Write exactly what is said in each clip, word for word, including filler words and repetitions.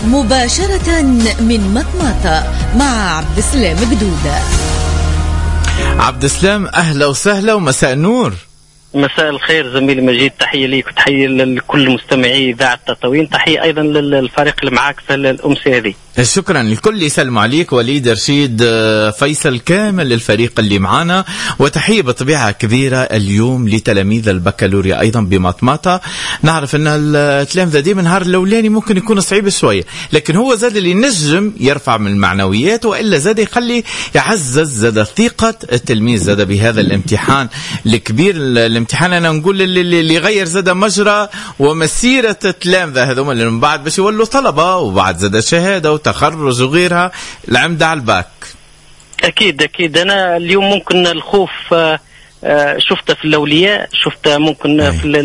مباشرة من مطماطة مع عبد السلام قدودة. عبد السلام أهلا وسهلا ومساء النور. مساء الخير زميلي مجيد، تحية ليك وتحية لكل مستمعي إذاعة تطاوين، تحية أيضا للفريق اللي معاك في الأمسية هذه. شكرا، الكل يسلم عليك، وليد رشيد، فيصل، كامل الفريق اللي معانا، وتحية بطبيعة كبيرة اليوم لتلاميذ البكالوريا أيضا بمطماطة. نعرف أن التلامذة دي من نهار الأولاني ممكن يكون صعيب شوية، لكن هو زاد اللي نجم يرفع من المعنويات، وإلا زاد يخلي يعزز زاد ثقة التلميذ زاد بهذا الامتحان الكبير. الامتحان أنا نقول اللي يغير زاد مجرى ومسيرة التلامذة هذوما اللي من بعد باش يولوا طلبة، وبعد زاد شهادة وتخرج وغيرها العمدة على الباك. أكيد أكيد. أنا اليوم ممكن الخوف شفته في الأولياء، شفته ممكن أي. في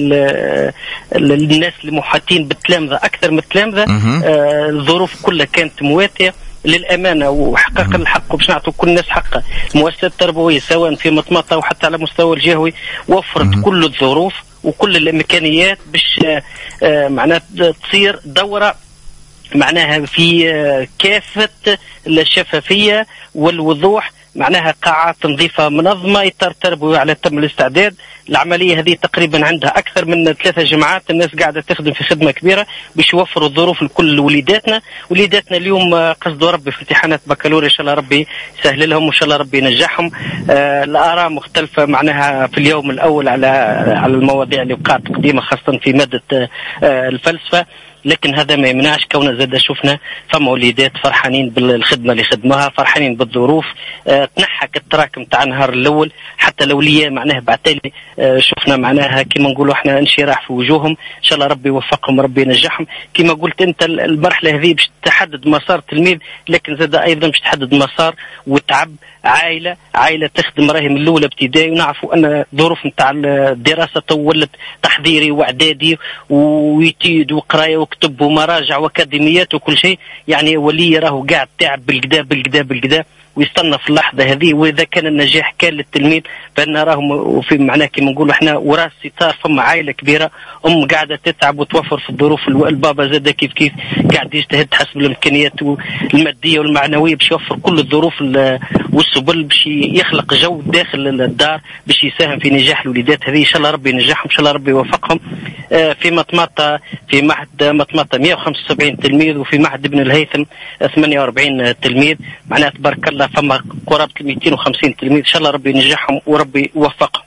الناس المحاطين بالتلامذة أكثر من التلامذة. الظروف كلها كانت مواتية للأمانة وحقق الحق، وباش نعطوا كل الناس حقها. المؤسسات التربوية سواء في مطماطة وحتى على مستوى الجهوي وفرت م- كل الظروف وكل الإمكانيات باش معناها تصير دورة معناها في كافة الشفافية والوضوح، معناها قاعات نظيفة منظمة، إطار تربوي على تم الاستعداد. العملية هذه تقريبا عندها أكثر من ثلاثة جماعات، الناس قاعدة تخدم في خدمة كبيرة باش يوفروا الظروف لكل وليداتنا. وليداتنا اليوم قصدوا ربي في امتحانات بكالوريا، إن شاء الله ربي يسهل لهم وإن شاء الله ربي ينجحهم. آه الآراء مختلفة معناها في اليوم الأول على على المواضيع اللي وقعت قديمة، خاصة في مادة آه الفلسفة، لكن هذا ما يمنعش كوننا زاد شفنا فما وليدات فرحانين بالخدمة اللي خدموها، فرحانين بالظروف. آه تنحك التراكم تاع النهار الأول، حتى الأولياء معناها بعتالي آه شفنا معناها كما نقولوا احنا انشراح في وجوههم، إن شاء الله ربي يوفقهم وربي ينجحهم. كما قلت أنت المرحلة هذه باش تحدد مسار تلميذ، لكن زاد أيضا باش تحدد مسار وتعب عائلة عائلة تخدم راهي من الأولى ابتدائي، ونعرفوا أن ظروف نتاع الدراسة تولت تحضيري وإعدادي ويتيد وقراية وكتب ومراجع وأكاديميات وكل شيء، يعني ولي راهو قاعد تعب بالقدا بالقدا بالقدا ويستنى في اللحظة هذه. وإذا كان النجاح كان للتلميذ فإن راهم في معناه كما نقولوا إحنا وراث ستار، فما عائلة كبيرة أم قاعدة تتعب وتوفر في الظروف، البابا زاد كيف كيف قاعد يجتهد حسب الإمكانيات المادية والمعنوية باش يوفر كل الظروف والسبل باش يخلق جو داخل الدار باش يساهم في نجاح الوليدات هذه. إن شاء الله ربي ينجحهم، إن شاء الله ربي يوفقهم. في مطماطة في معهد مطماطة مئة وخمسة وسبعين تلميذ، وفي معهد ابن الهيثم ثمانية وأربعين تلميذ، معناها تبارك الله فما قرابة مئتين وخمسين تلميذ. إن شاء الله ربي ينجحهم وربي يوفقهم.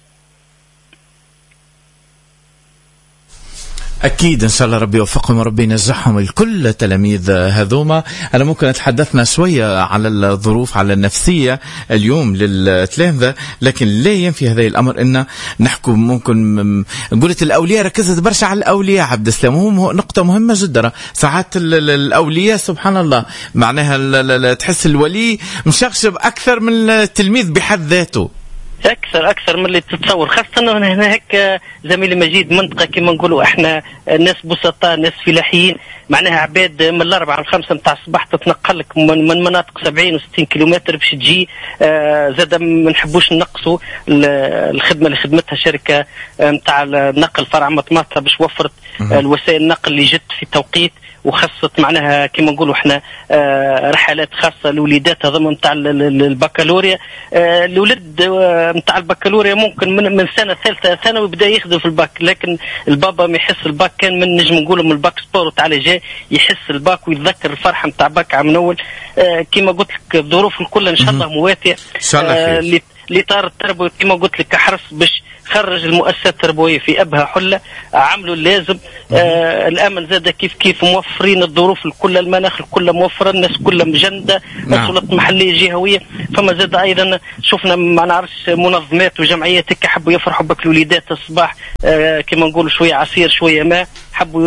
أكيد إن شاء الله ربي يوفقهم وربي ينجحهم الكل تلاميذ هذوما. أنا ممكن أتحدثنا شوية على الظروف على النفسية اليوم للتلامذة، لكن لا ينفي هذا الأمر إن نحكم ممكن قلت الأولياء ركزت برشا على الأولياء عبد السلام، وهو نقطة مهمة جدا. ساعات الأولياء سبحان الله معناها تحس الولي مشغشب أكثر من التلميذ بحد ذاته، أكثر أكثر من اللي تتصور، خاصة هنا هيك زميلي مجيد منطقة كما نقولوا إحنا ناس بسطاء ناس فلاحيين، معناها عباد من الأربعة والخمسة متاع الصباح تتنقلك من, من مناطق سبعين وستين كيلومتر باش تجي. آه زاد ما نحبوش نقصوا الخدمة اللي خدمتها شركة متاع النقل فرع مطماطة باش وفرت آه الوسائل النقل اللي جت في توقيت، وخصت معناها كما نقولوا احنا آه رحلات خاصة لوليدات هذوما نتاع البكالوريا. آه الولد نتاع البكالوريا ممكن من, من سنة ثالثة ثانوي بدأ يخدم في الباك، لكن البابا ما يحس الباك كان من نجم نقولوا من الباك سبور وتعالى جاي يحس الباك ويتذكر الفرحة نتاع باك عام نول. آه كما قلت لك الظروف الكل ان شاء الله مواتية. آه الإطار التربوي كما قلت لك حرص باش خرج المؤسسات التربوية في أبها حلة، عملوا اللازم. آه الأمن زاد كيف كيف موفرين الظروف الكل، المناخ الكل موفرة، الناس كلها مجندة، مسؤولات محلية جهوية. فما زاد أيضا شفنا ما نعرفش منظمات وجمعيات هيك حبوا يفرحوا بك الوليدات الصباح، آه كما نقولوا شوية عصير شوية ماء، حبوا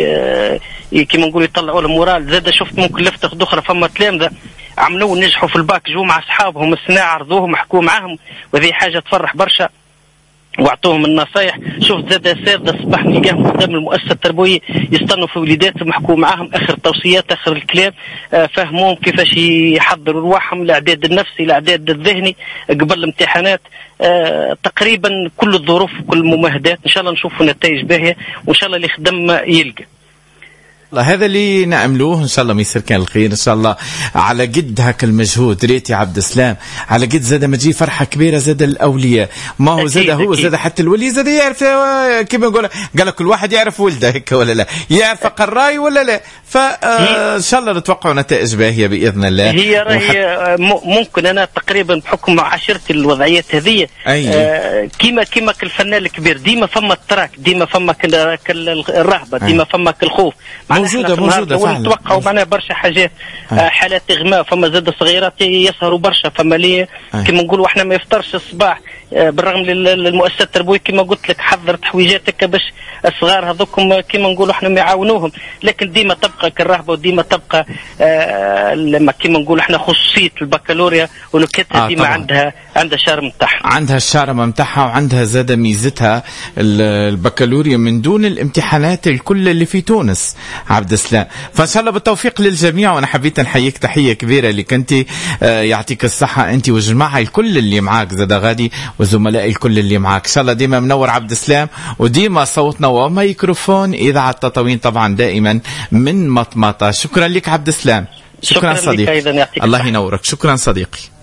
آه كما نقولوا يطلعوا المورال. زاد شفت ممكن لفتة أخرى فما تلامذة عملوا نجحوا في الباك، جو مع أصحابهم السنة عرضوهم حكوا معهم، وهذه حاجة تفرح برشا واعطوهم النصايح. شفت زاد اساتذه الصباح نلقاهم قدام المؤسسه التربويه يستنوا في وليداتهم يحكوا معاهم اخر التوصيات اخر الكلام، آه فهموهم كيفاش يحضروا رواحهم الاعداد النفسي الاعداد الذهني قبل الامتحانات. آه تقريبا كل الظروف كل الممهدات ان شاء الله نشوفوا نتائج باهيه، وان شاء الله اللي خدم يلقى. هذا اللي نعملوه ان شاء الله. ميسر كان الخير ان شاء الله على قد هاك المجهود ريت يا عبد السلام، على قد زاد ما تجي فرحه كبيره زاد الاولياء، ما هو زاد هو زاد حتى الولي زاد يعرف كيف نقول، قال كل واحد يعرف ولده هيك ولا لا، يعرف قراي ولا لا، فان شاء الله نتوقع نتائج باهيه باذن الله. هي راهي ممكن انا تقريبا بحكم عشرتي الوضعيات هذه آه كيما كيما الفنان الكبير ديما فما التراك، ديما فما الرهبه، ديما فما الخوف موجوده موجوده فعلا. نتوقعوا معناها برشا حاجات آه حالات اغماء، فما زاد صغيرات يسهروا برشا، فما لي كيما نقولوا احنا ما يفطرش الصباح آه بالرغم للمؤسسات التربويه كيما قلت لك حضر تحويجاتك باش الصغار هذوكم كيما نقولوا احنا يعاونوهم، لكن ديما تبقى كالرهبه وديما تبقى آه لما كيما نقولوا احنا خصوصيه البكالوريا ونكتها آه ديما طبعا. عندها عندها شارم نتاعها، عندها الشارم نتاعها، وعندها زاد ميزتها البكالوريا من دون الامتحانات الكل اللي في تونس عبد السلام. فان شاء الله بالتوفيق للجميع، وانا حبيت نحييك تحيه كبيره اللي كنتي آه يعطيك الصحه انت والجماعه الكل اللي معاك زاد غادي وزملائي الكل اللي معاك. ان شاء الله ديما منور عبد السلام، وديما صوتنا وميكروفون اذاعه تطاوين طبعا دائما من مطمطه. شكرا لك عبد السلام. شكرا, شكرا صديقي. الله ينورك. شكرا صديقي.